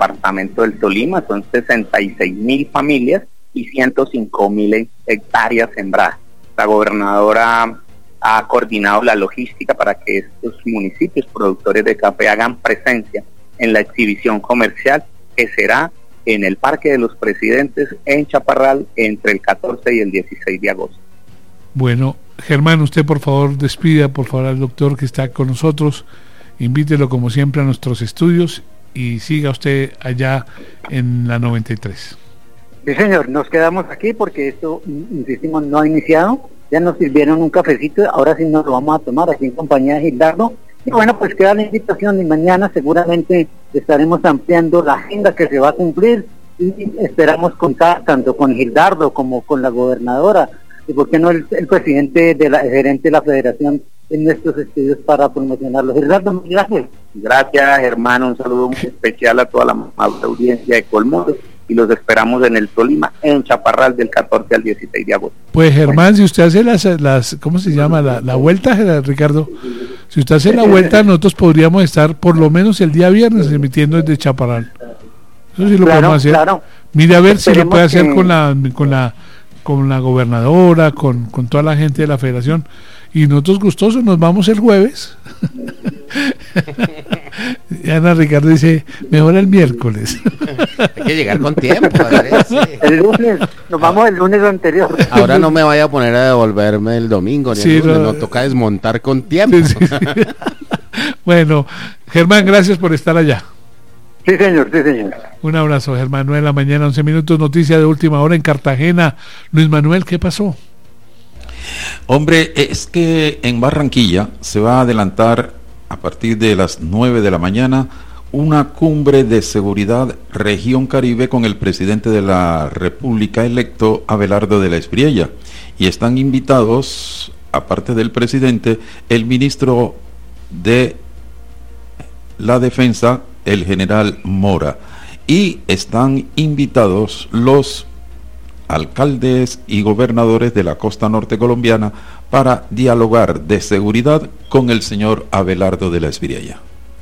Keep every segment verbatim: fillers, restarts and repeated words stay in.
departamento del Tolima, son sesenta y seis mil familias y ciento cinco mil hectáreas sembradas. La gobernadora ha coordinado la logística para que estos municipios productores de café hagan presencia en la exhibición comercial que será en el Parque de los Presidentes en Chaparral entre el catorce y el dieciséis de agosto. Bueno, Germán, usted por favor despida por favor al doctor que está con nosotros, invítelo como siempre a nuestros estudios y siga usted allá en la noventa y tres. Sí, señor, nos quedamos aquí porque esto, insistimos, no ha iniciado. Ya nos sirvieron un cafecito, ahora sí nos lo vamos a tomar aquí en compañía de Gildardo. Y bueno, pues queda la invitación y mañana seguramente estaremos ampliando la agenda que se va a cumplir y esperamos contar tanto con Gildardo como con la gobernadora y por qué no el, el presidente de la el gerente de la federación en nuestros estudios para promocionarlo. Gildardo, muchas gracias. Gracias, hermano, un saludo muy especial a toda la audiencia de Colmundo y los esperamos en el Tolima, en Chaparral del catorce al dieciséis de agosto. Pues Germán, bueno, si usted hace las, las ¿cómo se llama? La, la vuelta, Ricardo, si usted hace la vuelta, nosotros podríamos estar por lo menos el día viernes emitiendo desde Chaparral. Eso sí lo claro, podemos hacer. Claro. Mire a ver Esperemos si lo puede hacer que... con la con la con la gobernadora, con, con toda la gente de la federación. Y nosotros gustosos nos vamos el jueves. Y Ana Ricardo dice, mejor el miércoles. Hay que llegar con tiempo. Andrés, sí. El lunes, nos vamos el lunes anterior. Ahora no me vaya a poner a devolverme el domingo, ni sí, el lunes, no... nos toca desmontar con tiempo. Sí, sí, sí. Bueno, Germán, gracias por estar allá. Sí, señor, sí, señor. Un abrazo, Germán. nueve de la mañana, once minutos, noticia de última hora en Cartagena. Luis Manuel, ¿qué pasó? Hombre, es que en Barranquilla se va a adelantar a partir de las nueve de la mañana una cumbre de seguridad región Caribe con el presidente de la República electo, Abelardo de la Espriella. Y están invitados, aparte del presidente, el ministro de la Defensa, el general Mora. Y están invitados los alcaldes y gobernadores de la costa norte colombiana para dialogar de seguridad con el señor Abelardo de la Espriella.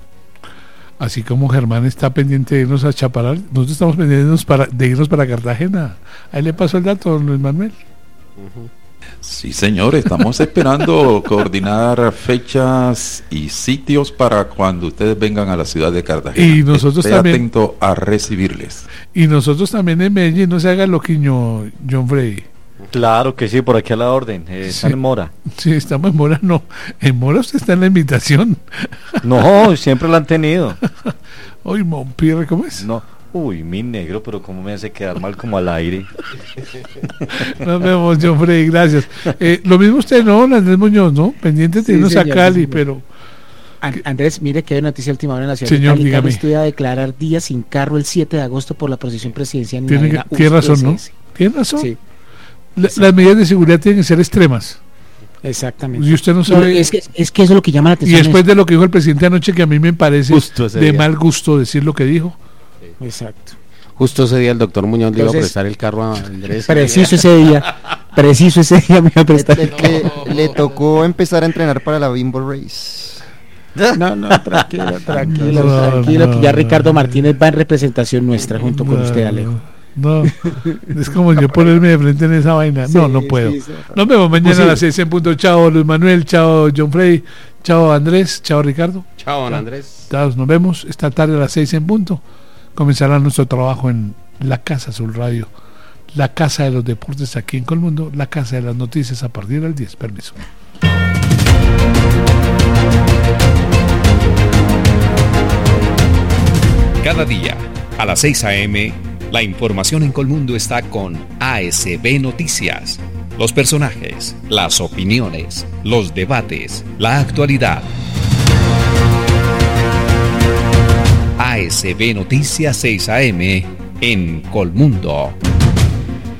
Así como Germán está pendiente de irnos a Chaparral, nosotros estamos pendientes de irnos para, de irnos para Cartagena. Ahí le pasó el dato, don Luis Manuel. Uh-huh. Sí, señor, estamos esperando coordinar fechas y sitios para cuando ustedes vengan a la ciudad de Cartagena. Y nosotros Esté también atento a recibirles. Y nosotros también en Medellín, no se haga loquiño, John Freddy. Claro que sí, por aquí a la orden, eh, está sí, en Mora. Sí, estamos en Mora, no, en Mora usted está en la invitación. No, siempre la han tenido. Uy, Monpierre, ¿cómo es? No, uy, mi negro, pero cómo me hace quedar mal como al aire. Nos vemos, John Freddy, gracias. Eh, lo mismo usted, ¿no? Andrés Muñoz, ¿no? Pendientes de sí, irnos señor, a Cali, sí, pero... Andrés, mire que hay noticia última hora en la ciudad señor, de Cali. Cali estudia a declarar día sin carro el siete de agosto por la procesión presidencial. Tiene, tiene razón, ¿no? Tiene razón. Sí. La, las medidas de seguridad tienen que ser extremas. Exactamente. Y usted no sabe. No, es, que, es que eso es lo que llama la atención. Y después de lo que dijo el presidente anoche, que a mí me parece de día. mal gusto decir lo que dijo. Sí. Exacto. Justo ese día el doctor Muñoz le iba a prestar el carro a Andrés. Preciso ese día. Preciso ese día me iba a prestar. Le, le, le tocó empezar a entrenar para la Bimbo Race. No, no, tranquilo, tranquilo, no, tranquilo, no, que ya Ricardo Martínez va en representación nuestra junto no, con usted, Alejo. No, es como yo ponerme de frente en esa vaina. No, sí, no puedo. Sí, sí. Nos vemos mañana pues a las seis en punto. Chao, Luis Manuel, chao, John Freddy, chao, Andrés, chao, Ricardo. Chao, don Andrés. Chao, nos vemos esta tarde a las seis en punto. Comenzará nuestro trabajo en la Casa Azul Radio, la Casa de los Deportes aquí en Colmundo, la Casa de las Noticias a partir del diez. Permiso. Cada día, a las seis a.m., la información en Colmundo está con A S B Noticias. Los personajes, las opiniones, los debates, la actualidad. A S B Noticias seis a.m. en Colmundo.